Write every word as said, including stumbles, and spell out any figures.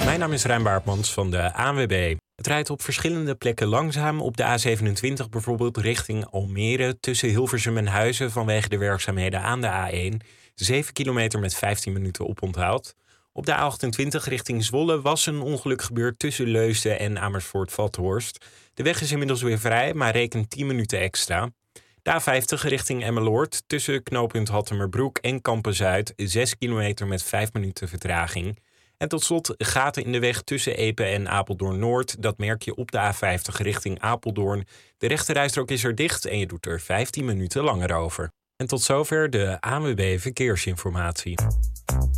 Mijn naam is Rijn Baartmans van de A N W B. Het rijdt op verschillende plekken langzaam. Op de A zevenentwintig bijvoorbeeld richting Almere tussen Hilversum en Huizen vanwege de werkzaamheden aan de A één. zeven kilometer met vijftien minuten oponthoud. Op de A achtentwintig richting Zwolle was een ongeluk gebeurd tussen Leusden en Amersfoort-Vathorst. De weg is inmiddels weer vrij, maar reken tien minuten extra. De A vijftig richting Emmeloord tussen knooppunt Hattemerbroek en Kampen-Zuid zes kilometer met vijf minuten vertraging. En tot slot gaten in de weg tussen Epe en Apeldoorn-Noord. Dat merk je op de A vijftig richting Apeldoorn. De rechterrijstrook is er dicht en je doet er vijftien minuten langer over. En tot zover de A N W B Verkeersinformatie.